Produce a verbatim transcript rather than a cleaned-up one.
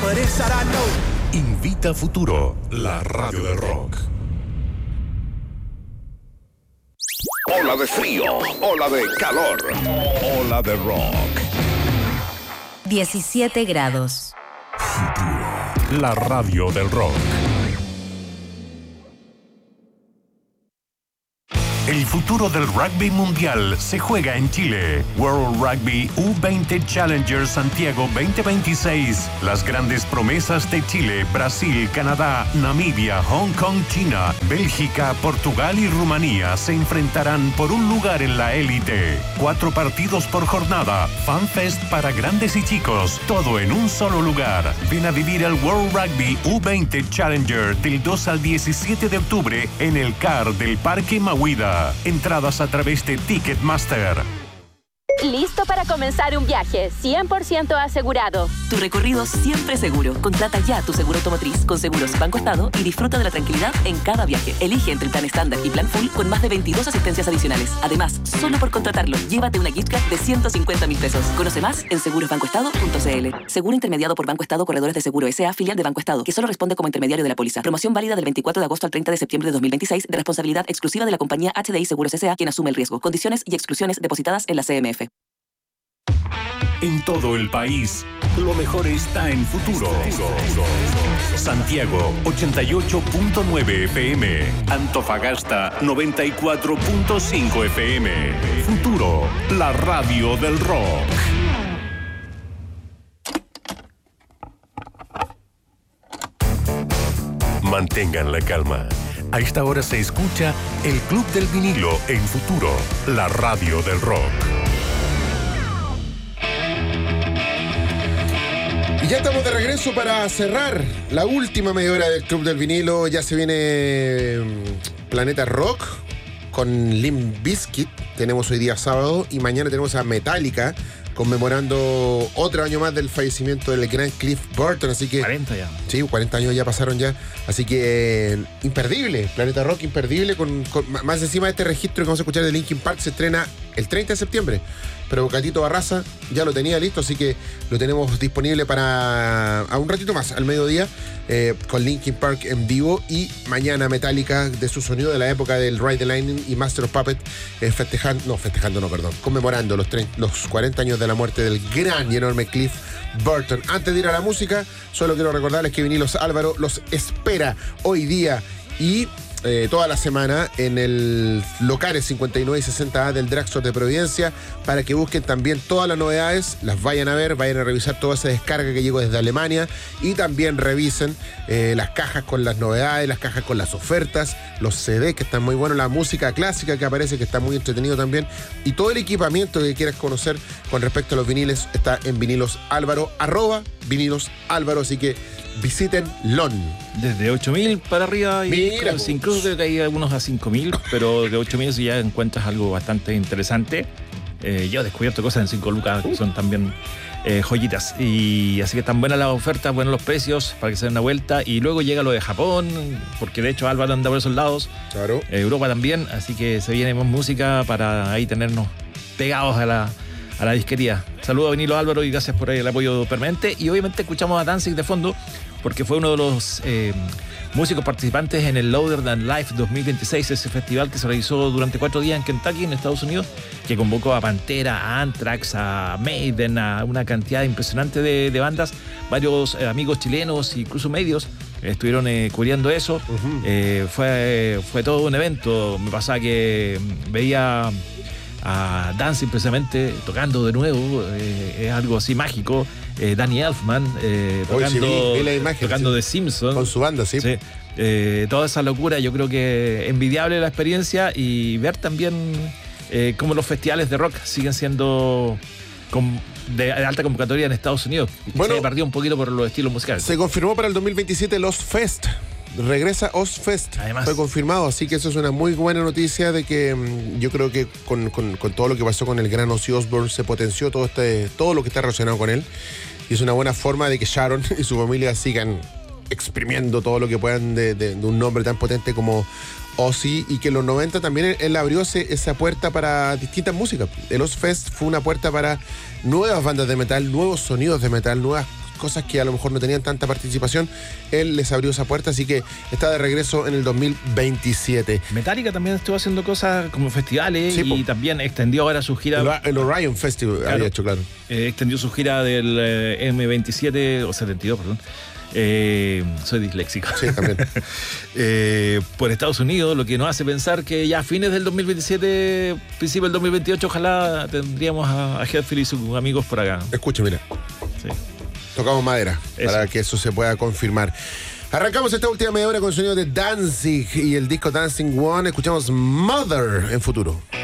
but inside I know. Invita Futuro, la radio del rock. Ola de frío, ola de calor, ola de rock. diecisiete grados. Futuro, la radio del rock. El futuro del rugby mundial se juega en Chile. World Rugby U veinte Challenger Santiago veinte veintiséis. Las grandes promesas de Chile, Brasil, Canadá, Namibia, Hong Kong, China, Bélgica, Portugal y Rumanía se enfrentarán por un lugar en la élite. Cuatro partidos por jornada, FanFest para grandes y chicos, todo en un solo lugar. Ven a vivir el World Rugby U veinte Challenger del dos al diecisiete de octubre en el C A R del Parque Mahuida. Entradas a través de Ticketmaster. ¿Listo para comenzar un viaje cien por ciento asegurado? Tu recorrido siempre seguro. Contrata ya tu seguro automotriz con Seguros Banco Estado y disfruta de la tranquilidad en cada viaje. Elige entre el plan estándar y plan full con más de veintidós asistencias adicionales. Además, solo por contratarlo, llévate una gift card de ciento cincuenta mil pesos. Conoce más en seguros banco estado punto c l. Seguro intermediado por Banco Estado Corredores de Seguro S A, filial de Banco Estado, que solo responde como intermediario de la póliza. Promoción válida del veinticuatro de agosto al treinta de septiembre de dos mil veintiséis, de responsabilidad exclusiva de la compañía H D I Seguros S A, quien asume el riesgo. Condiciones y exclusiones depositadas en la C M F. En todo el país, lo mejor está en Futuro. Santiago, ochenta y ocho punto nueve F M. Antofagasta, noventa y cuatro punto cinco F M. Futuro, la radio del rock. Mantengan la calma. A esta hora se escucha el Club del Vinilo en Futuro, la radio del rock. Y ya estamos de regreso para cerrar la última media hora del Club del Vinilo. Ya se viene Planeta Rock con Limp Bizkit. Tenemos hoy día sábado y mañana tenemos a Metallica conmemorando otro año más del fallecimiento del gran Cliff Burton. Así que cuarenta ya. Sí, cuarenta años ya pasaron ya. Así que eh, imperdible, Planeta Rock imperdible. Con, con, más encima de este registro que vamos a escuchar de Linkin Park, se estrena el treinta de septiembre. Pero Catito Barraza ya lo tenía listo, así que lo tenemos disponible para a un ratito más, al mediodía, eh, con Linkin Park en vivo. Y mañana Metallica, de su sonido de la época del Ride the Lightning y Master of Puppets, eh, festejando, no, festejando no, perdón, conmemorando los, treinta, los cuarenta años de la muerte del gran y enorme Cliff Burton. Antes de ir a la música, solo quiero recordarles que Vinilos Álvaro los espera hoy día y Eh, toda la semana en el locales cincuenta y nueve y sesenta A del Drugstore de Providencia, para que busquen también todas las novedades, las vayan a ver, vayan a revisar toda esa descarga que llegó desde Alemania y también revisen eh, las cajas con las novedades, las cajas con las ofertas, los C D que están muy buenos, la música clásica que aparece que está muy entretenido también, y todo el equipamiento que quieras conocer con respecto a los viniles está en Vinilos Álvaro, arroba Vinilos Álvaro, así que visiten L O N. Desde ocho mil para arriba, y Mira, incluso, incluso creo que hay algunos a cinco mil, pero de ocho mil si ya encuentras algo bastante interesante. Eh, yo he descubierto cosas en cinco lucas que son también eh, joyitas. Y así que están buenas las ofertas, buenos los precios para que se den una vuelta. Y luego llega lo de Japón, porque de hecho Álvaro anda por esos lados. Claro. Eh, Europa también, así que se viene más música para ahí tenernos pegados a la, a la disquería. Saludos a Vinilo Álvaro y gracias por el apoyo permanente. Y obviamente escuchamos a Danzig de fondo, porque fue uno de los eh, músicos participantes en el Louder Than Life dos mil veintiséis, ese festival que se realizó durante cuatro días en Kentucky, en Estados Unidos, que convocó a Pantera, a Anthrax, a Maiden, a una cantidad impresionante de, de bandas. Varios eh, amigos chilenos, incluso medios, estuvieron eh, cubriendo eso. Uh-huh. eh, fue, fue todo un evento. Me pasaba que veía a Danzig precisamente tocando de nuevo, eh, es algo así mágico. eh, Danny Elfman eh, tocando, sí, vi, vi la imagen, tocando sí. The Simpsons Con su banda, sí, sí. Eh, toda esa locura, yo creo que envidiable la experiencia, y ver también eh, cómo los festivales de rock siguen siendo con, de alta convocatoria en Estados Unidos. Bueno, se perdió un poquito por los estilos musicales. Se confirmó para el dos mil veintisiete el Ozfest. Regresa Ozfest. Además, fue confirmado, así que eso es una muy buena noticia de que mmm, yo creo que con, con, con todo lo que pasó con el gran Ozzy Osbourne se potenció todo este todo lo que está relacionado con él, y es una buena forma de que Sharon y su familia sigan exprimiendo todo lo que puedan de, de, de un nombre tan potente como Ozzy, y que en los noventa también él abrió ese, esa puerta para distintas músicas. El Ozfest fue una puerta para nuevas bandas de metal, nuevos sonidos de metal, nuevas cosas que a lo mejor no tenían tanta participación, él les abrió esa puerta, así que está de regreso en el dos mil veintisiete. Metallica también estuvo haciendo cosas como festivales Sí, y po. también extendió ahora su gira. El, el Orion Festival Claro. había hecho, claro. Eh, extendió su gira del eh, eme veintisiete o setenta y dos, perdón. Eh, soy disléxico. Sí, también. eh, por Estados Unidos, lo que nos hace pensar que ya a fines del dos mil veintisiete, principio del dos mil veintiocho, ojalá tendríamos a, a Hetfield y sus amigos por acá. Escuche, mira, Sí. tocamos madera Eso. para que eso se pueda confirmar. Arrancamos esta última media hora con el sonido de Danzig y el disco Dancing One. Escuchamos Mother en Futuro.